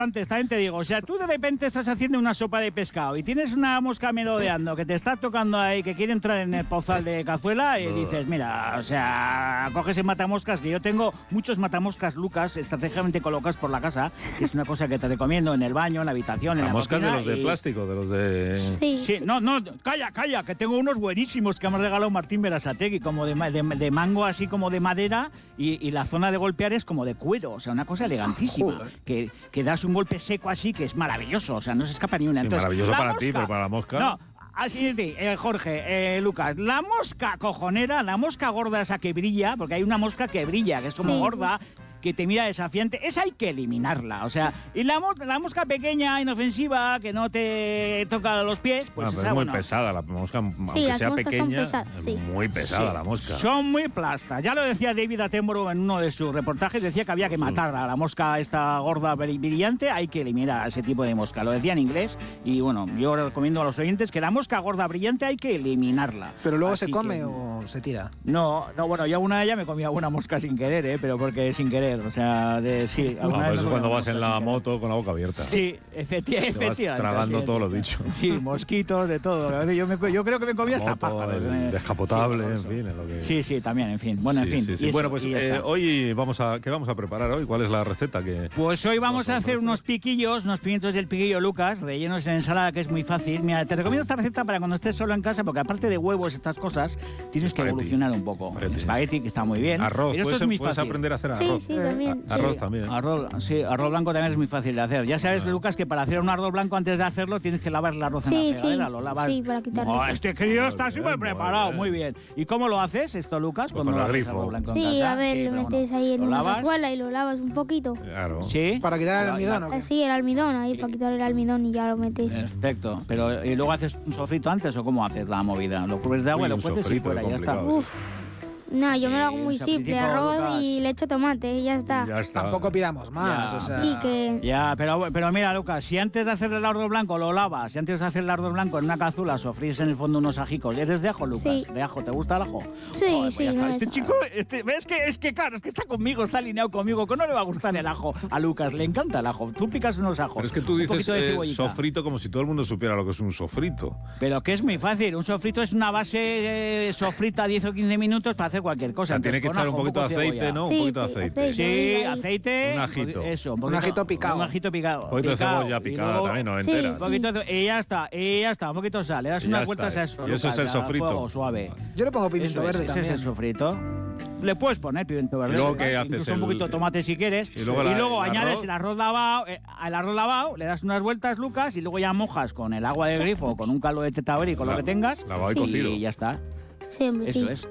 Antes también te digo, o sea, tú de repente estás haciendo una sopa de pescado y tienes una mosca merodeando que te está tocando ahí, que quiere entrar en el pozal de cazuela y dices, mira, o sea, coges el matamoscas, que yo tengo muchos matamoscas, Lucas, estratégicamente colocados por la casa, que es una cosa que te recomiendo en el baño, en la habitación, en la moscas cocina. De los de plástico, de los de... Sí, no, calla, que tengo unos buenísimos que me ha regalado Martín Berasategui, como de mango así como de madera y la zona de golpear es como de cuero, o sea, una cosa elegantísima, que das un golpe seco así que es maravilloso, o sea, no se escapa ni una. Entonces, maravilloso para ti, pero para la mosca... No, así Jorge, Lucas, la mosca cojonera, la mosca gorda esa que brilla, porque hay una mosca que brilla, que es como gorda, que te mira desafiante, esa hay que eliminarla, o sea, y la mosca pequeña, inofensiva, que no te toca los pies, pues esa, es muy pesada la mosca, aunque sea pequeña, es muy pesada la mosca. Son muy plastas, ya lo decía David Attenborough en uno de sus reportajes, decía que había que matar a la mosca esta gorda brillante, hay que eliminar a ese tipo de mosca, lo decía en inglés, y bueno, yo recomiendo a los oyentes que la mosca gorda brillante hay que eliminarla. ¿Pero luego se come o se tira? No, bueno, yo una de ellas me comía una mosca sin querer, pero porque sin querer. O sea, sí. Eso es cuando vas en la moto con la boca abierta. Sí, efectivamente. Vas tragando todos los bichos. Sí, mosquitos, de todo. Yo creo que me comía hasta pájaros. Descapotable, en fin. Es lo que... Sí, también, en fin. Bueno, en fin. Sí. Bueno, pues hoy ¿qué vamos a preparar hoy? ¿Cuál es la receta? Pues hoy vamos a hacer unos piquillos, unos pimientos del piquillo, Lucas, rellenos en ensalada, que es muy fácil. Mira, te recomiendo esta receta para cuando estés solo en casa, porque aparte de huevos, estas cosas, tienes que evolucionar un poco. Espagueti, que está muy bien. Arroz, puedes aprender a hacer arroz. Sí, también. Arroz también. Arroz blanco también es muy fácil de hacer. Ya sabes, Lucas, que para hacer un arroz blanco antes de hacerlo tienes que lavar el arroz en la fregadera. Lo lavas. Sí, para quitarlo. Este crío está súper preparado, muy bien. ¿Y cómo lo haces esto, Lucas? Pues con el grifo. Blanco sí, en casa? A ver, lo metes ahí en una cazuela y lo lavas un poquito. Claro. ¿Sí? ¿Para quitar el almidón o qué? Sí, el almidón, ahí para quitar el almidón y ya lo metes. Perfecto. Pero ¿y luego haces un sofrito antes o cómo haces la movida? ¿Lo cubres de agua y lo cueces y fuera? Ya está. No, yo me lo hago muy simple, arroz y le echo tomate y ya está. Tampoco pidamos más, o sea... Sí, que... Ya, pero mira, Lucas, si antes de hacer el arroz blanco lo lavas, si antes de hacer el arroz blanco en una cazuela sofríes en el fondo unos ajicos, ¿eres de ajo, Lucas? Sí. ¿De ajo? ¿Te gusta el ajo? Sí, Joder, sí. Pues No este chico, es que claro, es que está conmigo, está alineado conmigo, que no le va a gustar el ajo a Lucas, le encanta el ajo. Tú picas unos ajos. Pero es que tú dices sofrito como si todo el mundo supiera lo que es un sofrito. Pero que es muy fácil, un sofrito es una base sofrita 10 o 15 minutos para hacer cualquier cosa. Tiene que echar un poquito de aceite, ¿no? Sí, un poquito de aceite. Sí, aceite. Un ajito. Eso, un ajito picado. Un ajito picado. Un poquito de cebolla picada luego, también, no entera. Y ya está, un poquito de sal. Le das unas vueltas a eso. Y eso es el sofrito. Fuego suave. Yo le pongo pimiento verde ese también. Ese es el sofrito. Le puedes poner pimiento verde. ¿Y luego qué haces? Incluso un poquito de tomate si quieres. Y luego añades el arroz lavado, le das unas vueltas, Lucas, y luego ya mojas con el agua de grifo o con un caldo de tetaberi, con lo que tengas. Lavado y cocido. Y ya está. Siempre,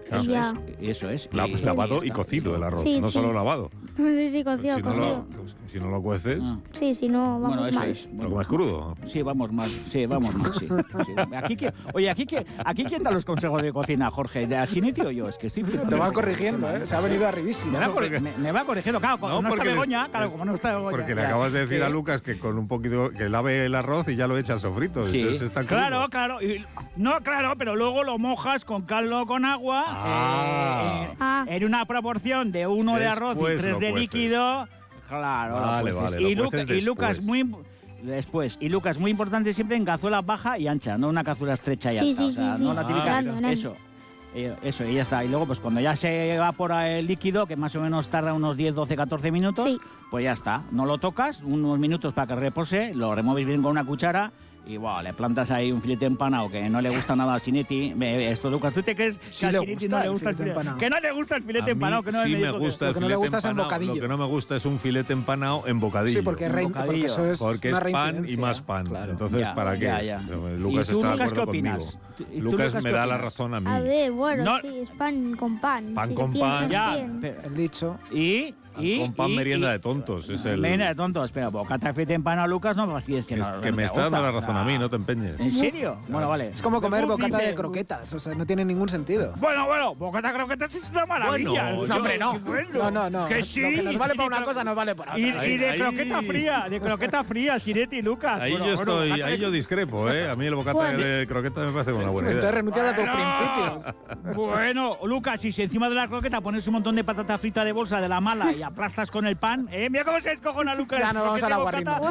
Eso es. Lavado y cocido el arroz, no solo lavado. Sí, cocido, cocido. Si no lo cueces... Sí, si no, vamos mal. ¿Lo comes crudo? Sí, vamos mal, sí. Aquí quién da los consejos de cocina, Jorge, ¿de Asinetti o yo? Es que estoy flipando. Te va corrigiendo, se ha venido arribísimo. Me va corrigiendo, claro, como no está Begoña, como no está Begoña. Porque le acabas de decir a Lucas que con un poquito, que lave el arroz y ya lo echa al sofrito. Sí, entonces está crudo. Claro, pero luego lo mojas con caldo con agua, en una proporción de 1 de arroz y 3 de líquido. Claro, vale. Y Lucas, muy importante siempre en cazuela baja y ancha, no una cazuela estrecha y alta. No la típica. Eso, y ya está. Y luego, pues cuando ya se evapora el líquido, que más o menos tarda unos 10, 12, 14 minutos, pues ya está. No lo tocas, unos minutos para que repose, lo remueves bien con una cuchara. Y le plantas ahí un filete empanado que no le gusta nada a Sinetti. Esto, Lucas, ¿tú te crees que a Sinetti no le gusta el filete empanado? Que no le gusta el filete empanado. Que no sí me gusta el filete empanado. Lo que no me gusta es un filete empanado en bocadillo. Sí, porque eso es pan y más pan. Claro. Entonces, ¿para qué? Lucas está de acuerdo conmigo. Lucas me da la razón a mí. A ver, bueno, sí, es pan con pan. Pan con pan. Ya, el dicho. Con pan merienda de tontos. Merienda de tontos, pero bocata de filete empanado, Lucas, no me fastidies que no. Que me está dando la razón a mí, no te empeñes. ¿En serio? Bueno, vale. Es como comer bocata de croquetas, o sea, no tiene ningún sentido. Bueno, bocata de croquetas es una maravilla. Hombre, no. No. Que sí. Lo que nos vale para una cosa nos vale para otra. Y de croqueta fría, Sinetti y Lucas. Ahí yo discrepo, A mí el bocata de croqueta me parece una buena idea. Entonces renuncias a tus principios. Bueno, Lucas, y si encima de la croqueta pones un montón de patata frita de bolsa de la mala y aplastas con el pan, mira cómo se descojona Lucas. Ya no vamos a la guarrina.